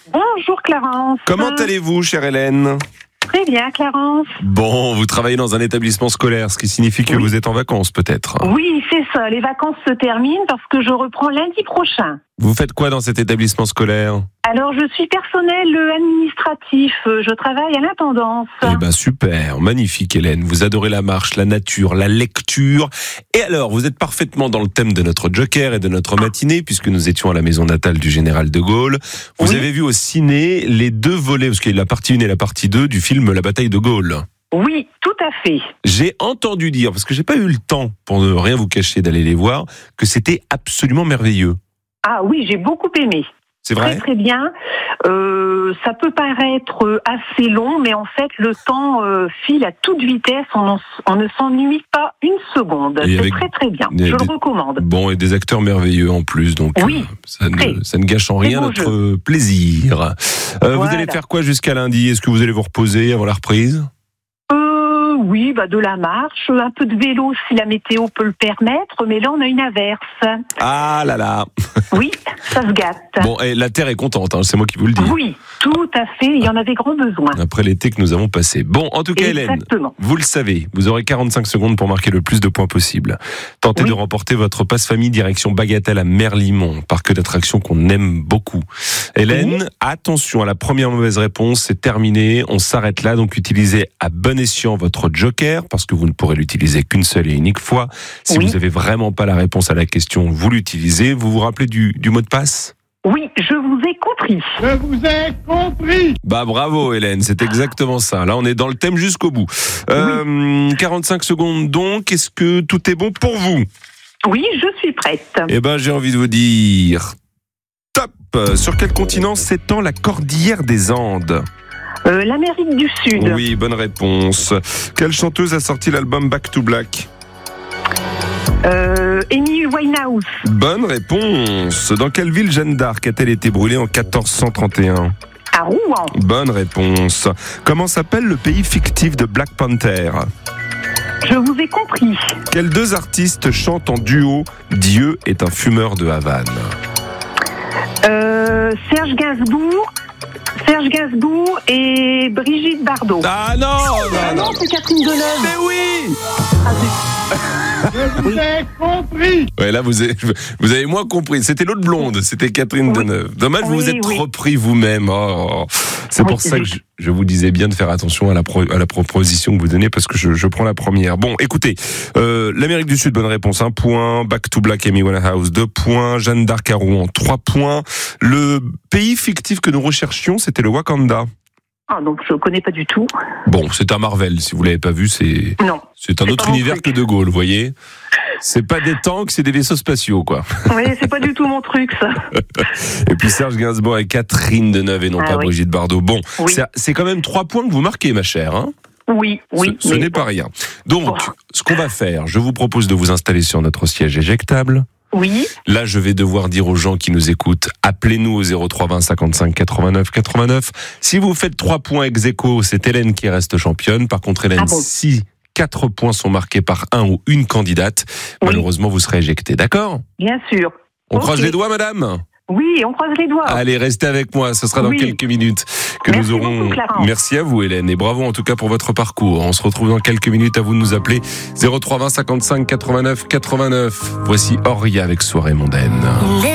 Bonjour Clarence. Comment allez-vous, chère Hélène ? Très bien Clarence. Bon, vous travaillez dans un établissement scolaire, ce qui signifie que vous êtes en vacances peut-être. Oui, c'est ça. Les vacances se terminent parce que je reprends lundi prochain. Vous faites quoi dans cet établissement scolaire ? Alors, je suis personnel administratif. Je travaille à l'intendance. Eh ben super, magnifique Hélène. Vous adorez la marche, la nature, la lecture. Et alors, vous êtes parfaitement dans le thème de notre Joker et de notre matinée, puisque nous étions à la maison natale du général de Gaulle. Vous avez vu au ciné les deux volets, parce qu'il y a la partie 1 et la partie 2 du film La bataille de Gaulle. Oui, tout à fait. J'ai entendu dire, parce que j'ai pas eu le temps, pour ne rien vous cacher, d'aller les voir, que c'était absolument merveilleux. Ah oui, j'ai beaucoup aimé. C'est vrai ? Très très bien. Ça peut paraître assez long, mais en fait, le temps file à toute vitesse. On ne s'ennuie pas une seconde. Et C'est très très bien. Je le recommande. Bon, et des acteurs merveilleux en plus, donc oui, ça ne gâche en rien notre plaisir. Vous allez faire quoi jusqu'à lundi ? Est-ce que vous allez vous reposer avant la reprise ? Oui, de la marche, un peu de vélo si la météo peut le permettre, mais là on a une averse. Ah là là. Oui, ça se gâte. Bon, et la terre est contente, c'est moi qui vous le dis. Oui, tout à fait, il y en avait grand besoin. Après l'été que nous avons passé. Bon, en tout cas Hélène, vous le savez, vous aurez 45 secondes pour marquer le plus de points possible. Tentez de remporter votre passe-famille direction Bagatelle à Merlimont, parc d'attractions qu'on aime beaucoup. Hélène, attention à la première mauvaise réponse, c'est terminé, on s'arrête là, donc utilisez à bon escient votre Joker, parce que vous ne pourrez l'utiliser qu'une seule et unique fois. Si vous n'avez vraiment pas la réponse à la question, vous l'utilisez. Vous vous rappelez du mot de passe ? Oui, je vous ai compris. Je vous ai compris. Bravo Hélène, c'est exactement ça. Là, on est dans le thème jusqu'au bout. 45 secondes donc, est-ce que tout est bon pour vous ? Oui, je suis prête. Eh ben, j'ai envie de vous dire... Top ! Sur quel continent s'étend la cordillère des Andes ? L'Amérique du Sud. Oui, bonne réponse. Quelle chanteuse a sorti l'album Back to Black ? Amy Winehouse. Bonne réponse. Dans quelle ville Jeanne d'Arc a-t-elle été brûlée en 1431 ? À Rouen. Bonne réponse. Comment s'appelle le pays fictif de Black Panther ? Je vous ai compris. Quels deux artistes chantent en duo « Dieu est un fumeur de Havane » ? Serge Gainsbourg et Brigitte Bardot. Ah non, c'est Catherine Deneuve. Mais oui. Je vous ai compris. Ouais, là vous avez moins compris. C'était l'autre blonde, c'était Catherine Deneuve. Dommage, vous vous êtes repris vous-même. C'est pour ça que je vous disais bien de faire attention à la proposition que vous donnez, parce que je prends la première. Bon, écoutez, l'Amérique du Sud, bonne réponse, 1 point. Back to Black, Amy Winehouse, 2 points. Jeanne d'Arc à Rouen, 3 points. Le pays fictif que nous recherchions, c'était le Wakanda. Ah, donc je connais pas du tout. Bon, c'est un Marvel, si vous l'avez pas vu, c'est un autre univers que De Gaulle, vous voyez. C'est pas des tanks, c'est des vaisseaux spatiaux, quoi. Oui, c'est pas du tout mon truc, ça. Et puis Serge Gainsbourg et Catherine Deneuve et non pas Brigitte Bardot. Bon, c'est quand même 3 points que vous marquez, ma chère, hein ? Oui. Ce n'est pas rien. Donc, ce qu'on va faire, je vous propose de vous installer sur notre siège éjectable. Oui. Là, je vais devoir dire aux gens qui nous écoutent, appelez-nous au 03 20 55 89 89. Si vous faites 3 points ex aequo, c'est Hélène qui reste championne. Par contre, Hélène, si 4 points sont marqués par un ou une candidate, malheureusement, vous serez éjecté. D'accord ? Bien sûr. On croise les doigts, madame ? Oui, on croise les doigts. Allez, restez avec moi, ce sera dans quelques minutes que nous aurons... Merci à vous Hélène, et bravo en tout cas pour votre parcours. On se retrouve dans quelques minutes, à vous de nous appeler 03 20 55 89 89. Voici Auria avec Soirée mondaine.